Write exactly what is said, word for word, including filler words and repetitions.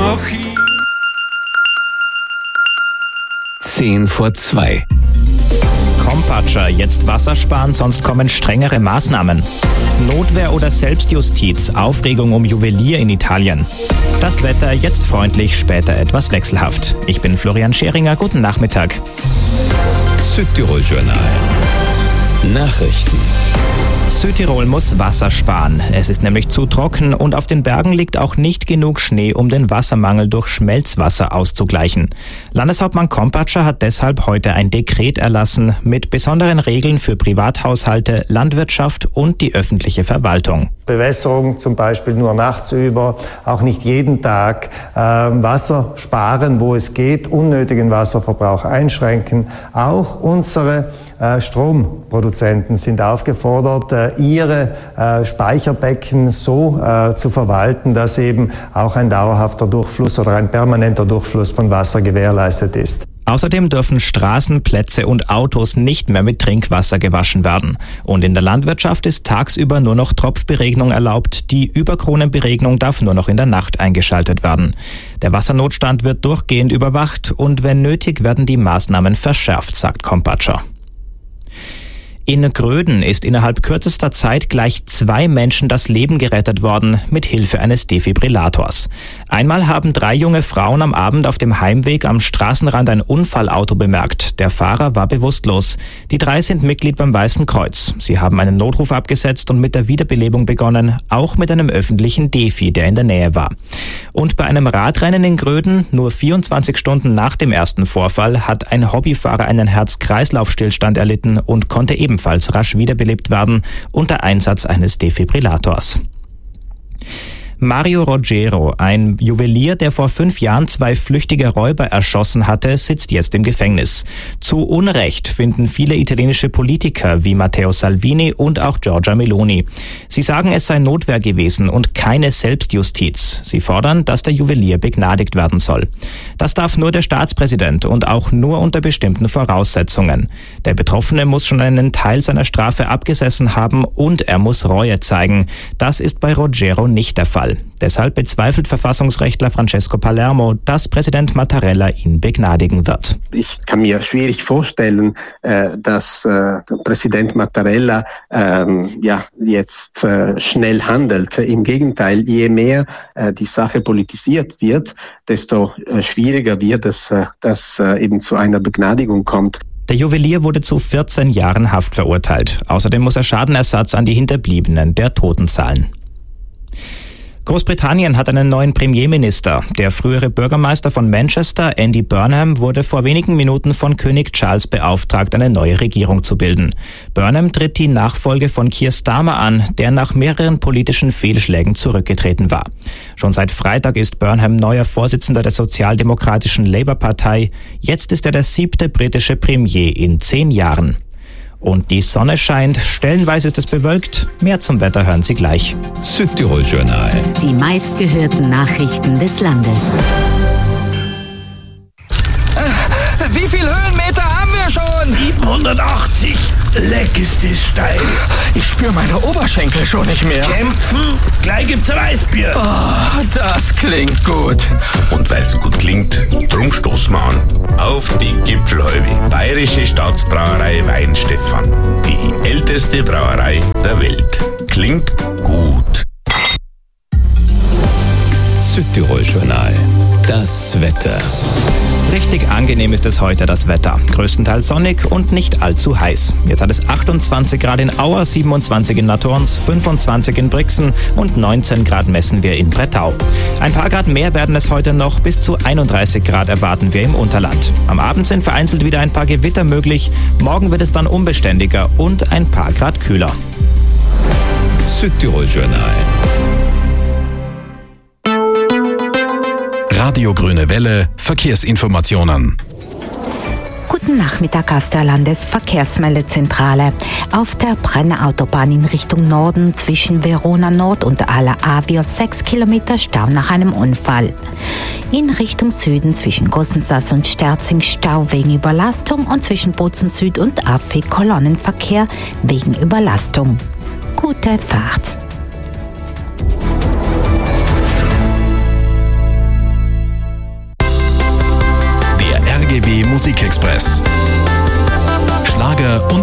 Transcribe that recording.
mach ich? Zehn vor zwei. Kompatscher, jetzt Wasser sparen, sonst kommen strengere Maßnahmen. Notwehr oder Selbstjustiz, Aufregung um Juwelier in Italien. Das Wetter jetzt freundlich, später etwas wechselhaft. Ich bin Florian Scheringer, guten Nachmittag. Südtirol-Journal. Nachrichten. Südtirol muss Wasser sparen. Es ist nämlich zu trocken und auf den Bergen liegt auch nicht genug Schnee, um den Wassermangel durch Schmelzwasser auszugleichen. Landeshauptmann Kompatscher hat deshalb heute ein Dekret erlassen mit besonderen Regeln für Privathaushalte, Landwirtschaft und die öffentliche Verwaltung. Bewässerung zum Beispiel nur nachts über, auch nicht jeden Tag, äh, Wasser sparen, wo es geht, unnötigen Wasserverbrauch einschränken. Auch unsere äh, Stromproduzenten sind aufgefordert, äh, ihre äh, Speicherbecken so äh, zu verwalten, dass eben auch ein dauerhafter Durchfluss oder ein permanenter Durchfluss von Wasser gewährleistet ist. Außerdem dürfen Straßen, Plätze und Autos nicht mehr mit Trinkwasser gewaschen werden. Und in der Landwirtschaft ist tagsüber nur noch Tropfberegnung erlaubt. Die Überkronenberegnung darf nur noch in der Nacht eingeschaltet werden. Der Wassernotstand wird durchgehend überwacht und wenn nötig werden die Maßnahmen verschärft, sagt Kompatscher. In Gröden ist innerhalb kürzester Zeit gleich zwei Menschen das Leben gerettet worden, mit Hilfe eines Defibrillators. Einmal haben drei junge Frauen am Abend auf dem Heimweg am Straßenrand ein Unfallauto bemerkt. Der Fahrer war bewusstlos. Die drei sind Mitglied beim Weißen Kreuz. Sie haben einen Notruf abgesetzt und mit der Wiederbelebung begonnen, auch mit einem öffentlichen Defi, der in der Nähe war. Und bei einem Radrennen in Gröden, nur vierundzwanzig Stunden nach dem ersten Vorfall, hat ein Hobbyfahrer einen Herz-Kreislauf-Stillstand erlitten und konnte eben ebenfalls rasch wiederbelebt werden unter Einsatz eines Defibrillators. Mario Rogero, ein Juwelier, der vor fünf Jahren zwei flüchtige Räuber erschossen hatte, sitzt jetzt im Gefängnis. Zu Unrecht finden viele italienische Politiker wie Matteo Salvini und auch Giorgia Meloni. Sie sagen, es sei Notwehr gewesen und keine Selbstjustiz. Sie fordern, dass der Juwelier begnadigt werden soll. Das darf nur der Staatspräsident und auch nur unter bestimmten Voraussetzungen. Der Betroffene muss schon einen Teil seiner Strafe abgesessen haben und er muss Reue zeigen. Das ist bei Rogero nicht der Fall. Deshalb bezweifelt Verfassungsrechtler Francesco Palermo, dass Präsident Mattarella ihn begnadigen wird. Ich kann mir schwierig vorstellen, dass Präsident Mattarella ja, jetzt schnell handelt. Im Gegenteil, je mehr die Sache politisiert wird, desto schwieriger wird es, dass eben zu einer Begnadigung kommt. Der Juwelier wurde zu vierzehn Jahren Haft verurteilt. Außerdem muss er Schadenersatz an die Hinterbliebenen der Toten zahlen. Großbritannien hat einen neuen Premierminister. Der frühere Bürgermeister von Manchester, Andy Burnham, wurde vor wenigen Minuten von König Charles beauftragt, eine neue Regierung zu bilden. Burnham tritt die Nachfolge von Keir Starmer an, der nach mehreren politischen Fehlschlägen zurückgetreten war. Schon seit Freitag ist Burnham neuer Vorsitzender der sozialdemokratischen Labour-Partei. Jetzt ist er der siebte britische Premier in zehn Jahren. Und die Sonne scheint, stellenweise ist es bewölkt. Mehr zum Wetter hören Sie gleich. Südtirol-Journal. Die meistgehörten Nachrichten des Landes. Wie viel Höhenmeter haben wir schon? siebenhundertachtzig. Leck ist das steil. Ich spüre meine Oberschenkel schon nicht mehr. Kämpfen? Gleich gibt's ein Weißbier. Oh, das klingt gut. Und weil's gut klingt, drum stoßen wir an. Auf die Gipfelhalbe. Bayerische Staatsbrauerei Weinstefan. Die älteste Brauerei der Welt. Klingt gut. Südtirol-Journal. Das Wetter. Richtig angenehm ist es heute, das Wetter. Größtenteils sonnig und nicht allzu heiß. Jetzt hat es achtundzwanzig Grad in Auer, siebenundzwanzig in Natorns, fünfundzwanzig in Brixen und neunzehn Grad messen wir in Brettau. Ein paar Grad mehr werden es heute noch, bis zu einunddreißig Grad erwarten wir im Unterland. Am Abend sind vereinzelt wieder ein paar Gewitter möglich. Morgen wird es dann unbeständiger und ein paar Grad kühler. Südtirol-Journal. Radio Grüne Welle, Verkehrsinformationen. Guten Nachmittag aus der Landesverkehrsmeldezentrale. Auf der Brenner Autobahn in Richtung Norden zwischen Verona Nord und Ala Avia sechs Kilometer Stau nach einem Unfall. In Richtung Süden zwischen Gossensas und Sterzing Stau wegen Überlastung und zwischen Bozen Süd und Affi Kolonnenverkehr wegen Überlastung. Gute Fahrt. B G W Musikexpress. Schlager und